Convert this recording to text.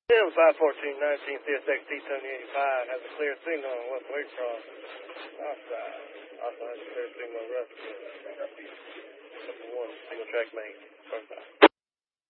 Tim 514, 19 CSX T7085 has a clear signal on West Waycross. Outside. Also has a clear signal on Russ. Number 1, single track main. First time.